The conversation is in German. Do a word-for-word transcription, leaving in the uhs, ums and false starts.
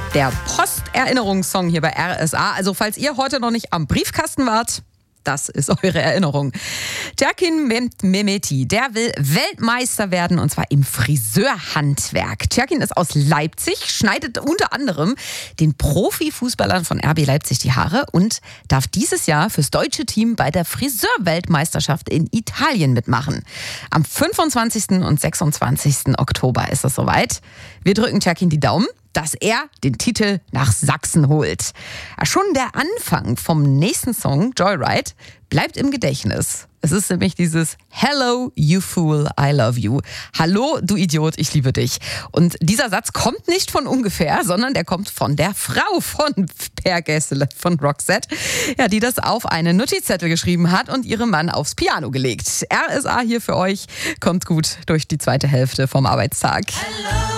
Der Posterinnerungssong hier bei R S A. Also falls ihr heute noch nicht am Briefkasten wart, das ist eure Erinnerung. Tjerkin Mehmeti, der will Weltmeister werden und zwar im Friseurhandwerk. Tjerkin ist aus Leipzig, schneidet unter anderem den Profifußballern von R B Leipzig die Haare und darf dieses Jahr fürs deutsche Team bei der Friseurweltmeisterschaft in Italien mitmachen. Am fünfundzwanzigsten und sechsundzwanzigsten Oktober ist es soweit. Wir drücken Tjerkin die Daumen, dass er den Titel nach Sachsen holt. Schon der Anfang vom nächsten Song, Joyride, bleibt im Gedächtnis. Es ist nämlich dieses Hello, you fool, I love you. Hallo, du Idiot, ich liebe dich. Und dieser Satz kommt nicht von ungefähr, sondern der kommt von der Frau von Per Gessle, von Roxette, ja, die das auf einen Notizzettel geschrieben hat und ihrem Mann aufs Piano gelegt. R S A hier für euch. Kommt gut durch die zweite Hälfte vom Arbeitstag. Hello.